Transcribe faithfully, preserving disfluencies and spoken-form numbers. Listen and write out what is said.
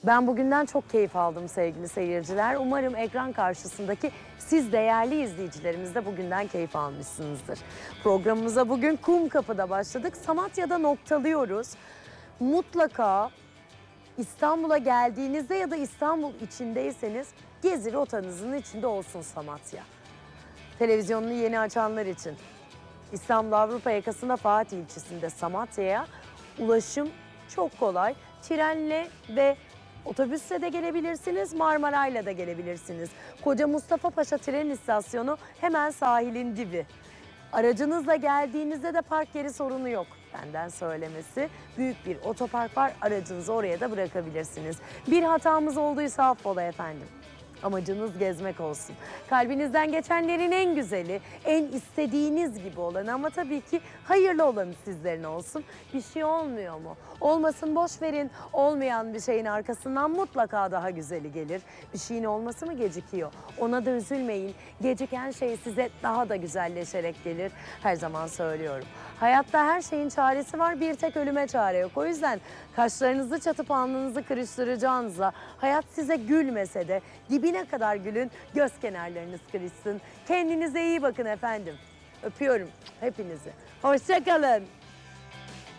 Ben bugünden çok keyif aldım sevgili seyirciler. Umarım ekran karşısındaki siz değerli izleyicilerimiz de bugünden keyif almışsınızdır. Programımıza bugün Kumkapı'da başladık. Samatya'da noktalıyoruz. Mutlaka İstanbul'a geldiğinizde ya da İstanbul içindeyseniz gezi rotanızın içinde olsun Samatya. Televizyonunu yeni açanlar için İstanbul Avrupa yakasında Fatih ilçesinde Samatya'ya ulaşım çok kolay. Trenle ve otobüsle de gelebilirsiniz, Marmaray'la da gelebilirsiniz. Koca Mustafa Paşa tren istasyonu hemen sahilin dibi. Aracınızla geldiğinizde de park yeri sorunu yok. Benden söylemesi. Büyük bir otopark var, aracınızı oraya da bırakabilirsiniz. Bir hatamız olduysa affola efendim. Amacınız gezmek olsun. Kalbinizden geçenlerin en güzeli, en istediğiniz gibi olanı ama tabii ki hayırlı olanı sizlerin olsun. Bir şey olmuyor mu? Olmasın boş verin. Olmayan bir şeyin arkasından mutlaka daha güzeli gelir. Bir şeyin olması mı gecikiyor? Ona da üzülmeyin. Geciken şey size daha da güzelleşerek gelir. Her zaman söylüyorum. Hayatta her şeyin çaresi var, bir tek ölüme çare yok. O yüzden kaşlarınızı çatıp alnınızı kırıştıracağınıza, hayat size gülmese de dibine kadar gülün, göz kenarlarınız kırışsın. Kendinize iyi bakın efendim. Öpüyorum hepinizi. Hoşça kalın.